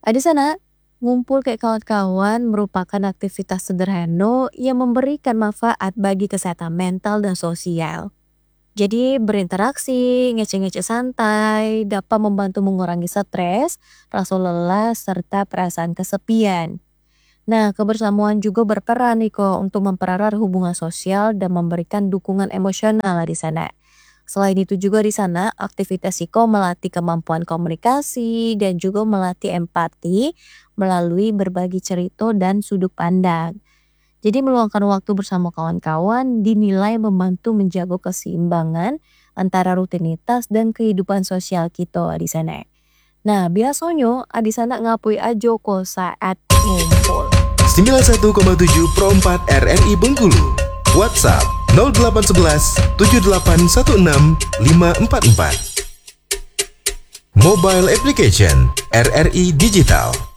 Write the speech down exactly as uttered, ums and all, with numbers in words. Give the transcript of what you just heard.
Di sana, ngumpul kayak kawan-kawan merupakan aktivitas sederhana yang memberikan manfaat bagi kesehatan mental dan sosial. Jadi berinteraksi, ngece-ngece santai, dapat membantu mengurangi stres, rasa lelah, serta perasaan kesepian. Nah, kebersamaan juga berperan nih kok untuk mempererat hubungan sosial dan memberikan dukungan emosional di sana. Selain itu juga di sana, aktivitas psiko melatih kemampuan komunikasi dan juga melatih empati melalui berbagi cerita dan sudut pandang. Jadi meluangkan waktu bersama kawan-kawan dinilai membantu menjaga keseimbangan antara rutinitas dan kehidupan sosial kita di sana. Nah, biasanya ah, di sana ngapui aja kok saat ngumpul. sembilan puluh satu koma tujuh Pro empat R R I Bengkulu. WhatsApp nol delapan satu satu tujuh delapan satu enam lima empat empat. Mobile Application R R I Digital.